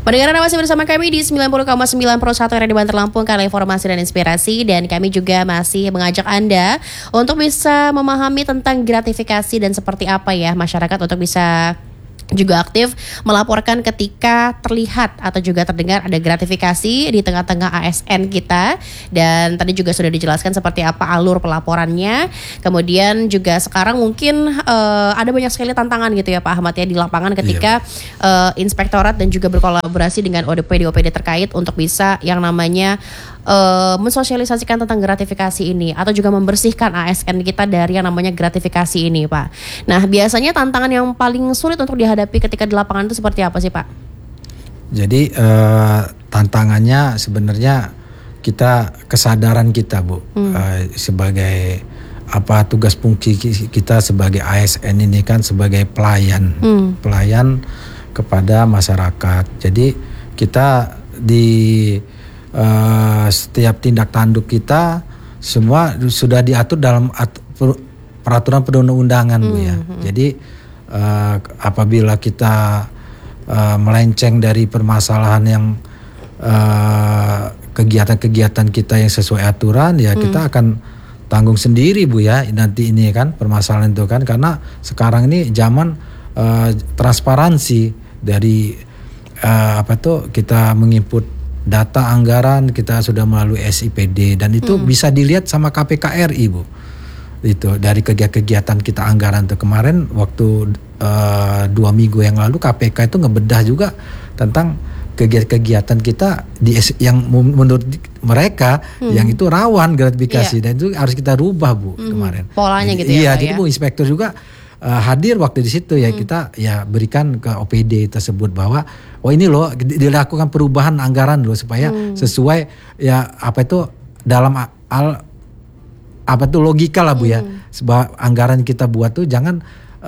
Pendengar Anda masih bersama kami di 90,9 Pro 1 Radio Banter Lampung, karena informasi dan inspirasi. Dan kami juga masih mengajak Anda untuk bisa memahami tentang gratifikasi dan seperti apa ya masyarakat untuk bisa juga aktif melaporkan ketika terlihat atau juga terdengar ada gratifikasi di tengah-tengah ASN kita. Dan tadi juga sudah dijelaskan seperti apa alur pelaporannya. Kemudian juga sekarang mungkin ada banyak sekali tantangan gitu ya Pak Ahmad ya di lapangan ketika inspektorat dan juga berkolaborasi dengan OPD terkait untuk bisa yang namanya mensosialisasikan tentang gratifikasi ini atau juga membersihkan ASN kita dari yang namanya gratifikasi ini Pak. Nah biasanya tantangan yang paling sulit untuk dihadapi ketika di lapangan itu seperti apa sih Pak? Jadi tantangannya sebenarnya kesadaran kita Bu, sebagai apa tugas fungsi kita sebagai ASN ini kan sebagai pelayan kepada masyarakat. Jadi kita di setiap tindak tanduk kita semua sudah diatur dalam peraturan perundang-undangan Bu ya. Jadi apabila kita melenceng dari permasalahan yang kegiatan-kegiatan kita yang sesuai aturan ya kita akan tanggung sendiri Bu ya nanti ini kan permasalahan itu kan, karena sekarang ini zaman transparansi dari kita menginput data anggaran kita sudah melalui SIPD dan itu bisa dilihat sama KPK RI Bu. Itu dari kegiatan kita anggaran itu kemarin waktu 2 minggu yang lalu KPK itu ngebedah juga tentang kegiatan kita yang menurut mereka yang itu rawan gratifikasi dan itu harus kita rubah Bu kemarin. Polanya gitu ya. Iya, jadi Bu inspektur juga hadir waktu di situ ya kita ya berikan ke OPD tersebut bahwa ini loh dilakukan perubahan anggaran loh supaya sesuai ya dalam logika lah Bu ya. Sebab anggaran kita buat tuh jangan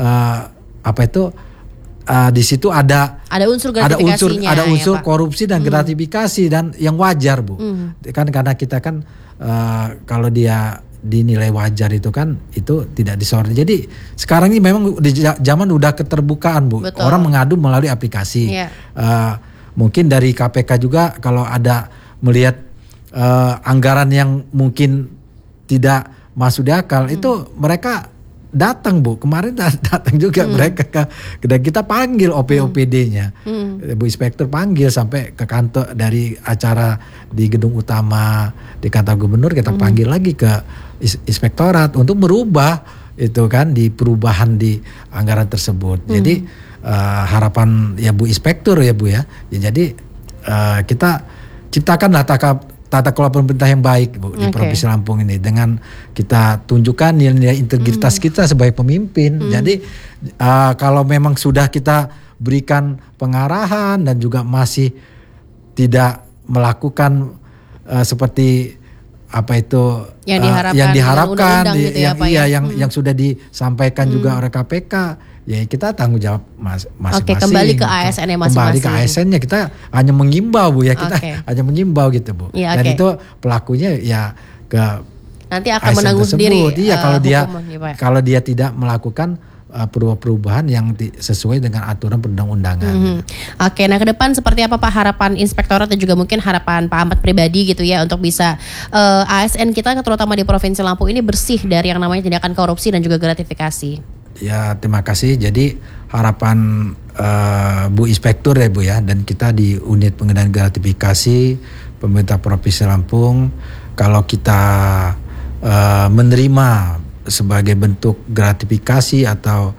di situ ada unsur gratifikasinya, ada unsur korupsi dan gratifikasi dan yang wajar Bu. Kan karena kita kan kalau dia dinilai wajar itu kan itu tidak disorot. Jadi sekarang ini memang di zaman udah keterbukaan Bu. Betul. Orang mengadu melalui aplikasi. Mungkin dari KPK juga kalau ada melihat anggaran yang mungkin tidak masuk di akal itu mereka datang Bu. Kemarin datang juga mereka dan kita panggil OPD-nya. Bu Inspektur panggil sampai ke kantor dari acara di gedung utama di kantor gubernur, kita panggil lagi ke inspektorat untuk merubah itu kan di perubahan di anggaran tersebut. Jadi harapan ya Bu Inspektur ya Bu ya. Jadi kita ciptakanlah tata kelola pemerintah yang baik Bu di Provinsi Lampung ini dengan kita tunjukkan nilai integritas kita sebagai pemimpin. Jadi kalau memang sudah kita berikan pengarahan dan juga masih tidak melakukan seperti yang diharapkan gitu yang sudah disampaikan juga oleh KPK. Ya kita tanggung jawab masing-masing. Kembali ke ASN masing-masing. Kembali ke ASN-nya kita hanya mengimbau Bu ya, kita hanya mengimbau gitu Bu. Ya, dan itu pelakunya ya ke nanti akan menanggung sendiri. Iya kalau dia tidak melakukan perubahan yang sesuai dengan aturan perundang-undangan. Nah ke depan seperti apa Pak harapan inspektorat dan juga mungkin harapan Pak Ahmad pribadi gitu ya untuk bisa ASN kita terutama di Provinsi Lampung ini bersih dari yang namanya tindakan korupsi dan juga gratifikasi. Ya terima kasih. Jadi harapan Bu Inspektur ya Bu ya dan kita di unit pengendalian gratifikasi pemerintah Provinsi Lampung, kalau kita menerima sebagai bentuk gratifikasi atau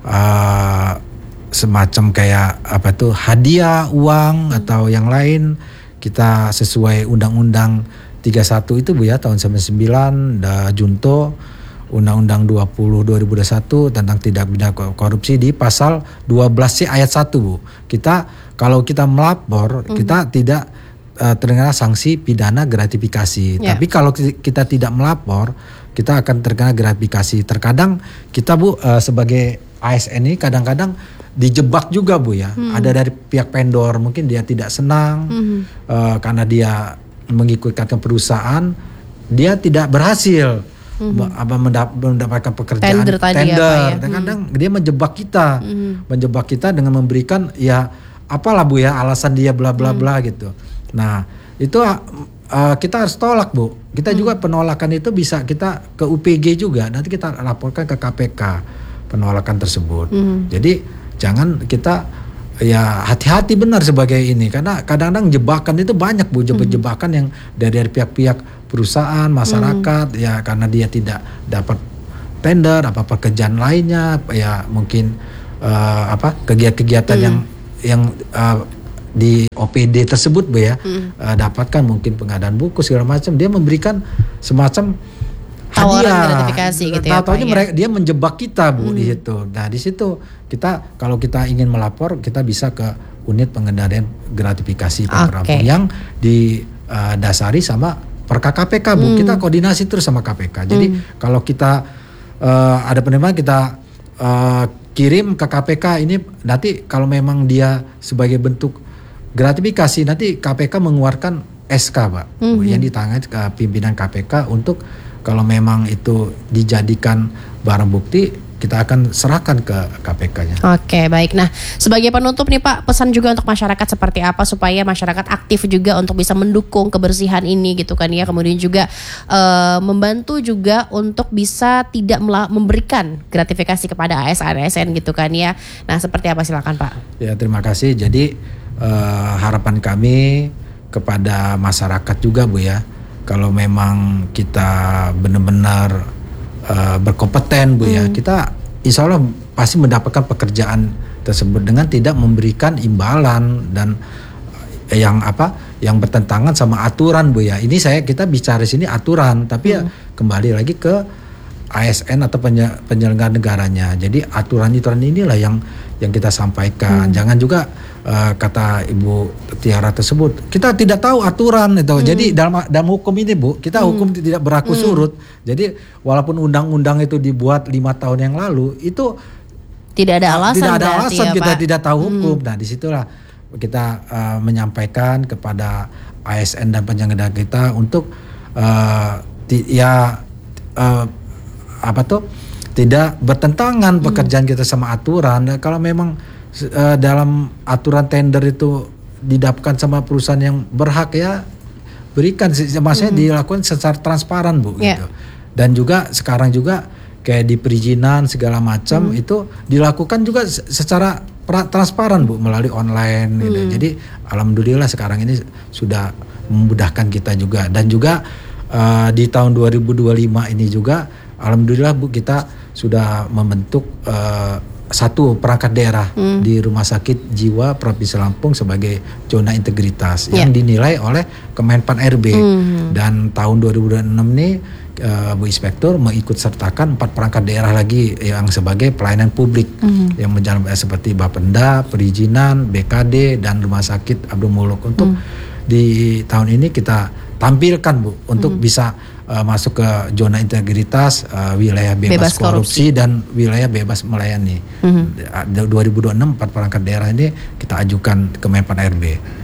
semacam kayak hadiah uang atau yang lain, kita sesuai Undang-Undang 31 itu Bu ya tahun 99 Junto Undang-Undang 20 2021 tentang tindak pidana korupsi di pasal 12C ayat 1 Bu. Kalau kita melapor kita tidak terkena sanksi pidana gratifikasi. Tapi kalau kita tidak melapor kita akan terkena gratifikasi. Terkadang kita Bu sebagai ASN ini kadang-kadang dijebak juga Bu ya. Ada dari pihak vendor mungkin dia tidak senang karena dia mengikutkan perusahaan, dia tidak berhasil mendapatkan pekerjaan tender. Kadang-kadang dia menjebak kita dengan memberikan ya apalah Bu ya, alasan dia bla bla bla gitu. Nah, itu kita harus tolak Bu. Kita juga penolakan itu bisa kita ke UPG juga. Nanti kita laporkan ke KPK penolakan tersebut. Jadi jangan kita ya hati-hati benar sebagai ini, karena kadang-kadang jebakan itu banyak Bu, jebakan yang dari pihak-pihak perusahaan, masyarakat ya, karena dia tidak dapat tender apa pekerjaan lainnya ya, mungkin kegiatan-kegiatan yang di OPD tersebut Bu ya, dapatkan mungkin pengadaan buku segala macam, dia memberikan semacam hadiah, gratifikasi gitu ya. Mereka dia menjebak kita Bu di situ. Nah di situ kita, kalau kita ingin melapor, kita bisa ke unit pengendalian gratifikasi yang didasari sama Perka KPK Bu. Kita koordinasi terus sama KPK. Jadi kalau kita ada penerimaan, kita kirim ke KPK ini, nanti kalau memang dia sebagai bentuk gratifikasi, nanti KPK mengeluarkan SK Pak, yang ditangani ke pimpinan KPK untuk kalau memang itu dijadikan barang bukti, kita akan serahkan ke KPK-nya. Oke, baik. Nah, sebagai penutup nih Pak, pesan juga untuk masyarakat seperti apa supaya masyarakat aktif juga untuk bisa mendukung kebersihan ini gitu kan ya. Kemudian juga membantu juga untuk bisa tidak memberikan gratifikasi kepada ASN gitu kan ya. Nah, seperti apa, silakan Pak. Ya, terima kasih. Jadi harapan kami kepada masyarakat juga Bu ya, kalau memang kita benar-benar berkompeten Bu ya, kita insya Allah pasti mendapatkan pekerjaan tersebut dengan tidak memberikan imbalan dan yang bertentangan sama aturan Bu ya. Ini kita bicara di sini aturan, tapi ya kembali lagi ke ASN atau penyelenggara negaranya. Jadi aturan-aturan inilah yang kita sampaikan. Jangan juga kata Ibu Tiara tersebut, kita tidak tahu aturan itu. Jadi dalam hukum ini Bu, kita hukum tidak berlaku surut. Jadi walaupun undang-undang itu dibuat 5 tahun yang lalu, itu tidak ada alasan. Tidak ada alasan ya, kita Pak tidak tahu hukum. Nah disitulah kita menyampaikan kepada ASN dan penyelenggara kita untuk tidak bertentangan pekerjaan kita sama aturan. Kalau memang dalam aturan tender itu didapatkan sama perusahaan yang berhak, ya berikan, maksudnya dilakukan secara transparan Bu gitu. Dan juga sekarang juga kayak di perizinan segala macam itu dilakukan juga secara transparan Bu, melalui online gitu. Jadi alhamdulillah sekarang ini sudah memudahkan kita juga. Dan juga di tahun 2025 ini juga alhamdulillah Bu, kita sudah membentuk satu perangkat daerah di Rumah Sakit Jiwa Provinsi Lampung sebagai zona integritas yang dinilai oleh Kemenpan RB. Dan tahun 2026 ini Bu Inspektur mengikut sertakan 4 perangkat daerah lagi yang sebagai pelayanan publik yang menjalankan seperti Bapenda, perizinan, BKD, dan Rumah Sakit Abdul Muluk. Untuk di tahun ini kita tampilkan Bu untuk bisa masuk ke zona integritas, wilayah bebas korupsi dan wilayah bebas melayani. 2026 4 perangkat daerah ini kita ajukan ke Kemenpan RB.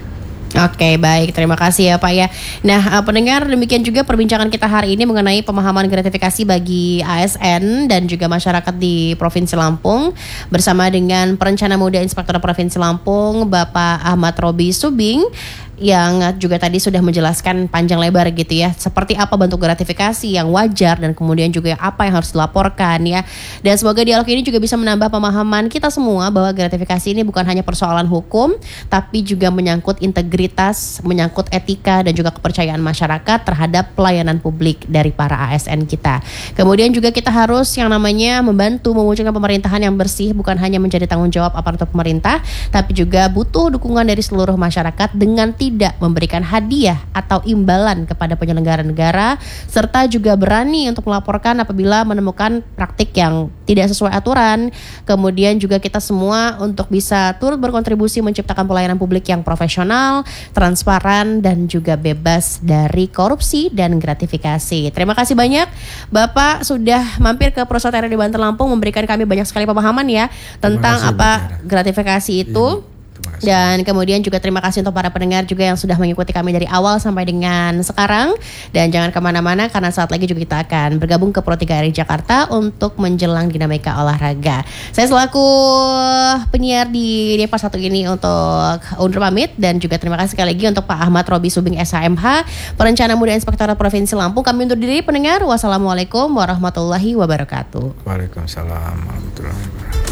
Oke, baik, terima kasih ya Pak ya. Nah, pendengar, demikian juga perbincangan kita hari ini mengenai pemahaman gratifikasi bagi ASN dan juga masyarakat di Provinsi Lampung bersama dengan Perencana Muda Inspektorat Provinsi Lampung, Bapak Ahmad Robi Subing, yang juga tadi sudah menjelaskan panjang lebar gitu ya, seperti apa bentuk gratifikasi yang wajar dan kemudian juga apa yang harus dilaporkan ya. Dan semoga dialog ini juga bisa menambah pemahaman kita semua bahwa gratifikasi ini bukan hanya persoalan hukum, tapi juga menyangkut integritas, menyangkut etika dan juga kepercayaan masyarakat terhadap pelayanan publik dari para ASN kita. Kemudian juga kita harus yang namanya membantu mewujudkan pemerintahan yang bersih, bukan hanya menjadi tanggung jawab aparatur pemerintah, tapi juga butuh dukungan dari seluruh masyarakat dengan tidak memberikan hadiah atau imbalan kepada penyelenggara negara, serta juga berani untuk melaporkan apabila menemukan praktik yang tidak sesuai aturan. Kemudian juga kita semua untuk bisa turut berkontribusi menciptakan pelayanan publik yang profesional, transparan, dan juga bebas dari korupsi dan gratifikasi. Terima kasih banyak Bapak sudah mampir ke Perusahaan Daerah di Banten Lampung, memberikan kami banyak sekali pemahaman ya tentang apa gratifikasi itu. Dan kemudian juga terima kasih untuk para pendengar juga yang sudah mengikuti kami dari awal sampai dengan sekarang. Dan jangan kemana-mana karena saat lagi juga kita akan bergabung ke Pro 3 RRI Jakarta untuk menjelang dinamika olahraga. Saya selaku penyiar di Deva 1 ini untuk undur pamit. Dan juga terima kasih sekali lagi untuk Pak Ahmad Robi Subing SHMH, Perencana Muda Inspektorat Provinsi Lampung. Kami undur diri pendengar. Wassalamualaikum warahmatullahi wabarakatuh. Waalaikumsalam warahmatullahi wabarakatuh.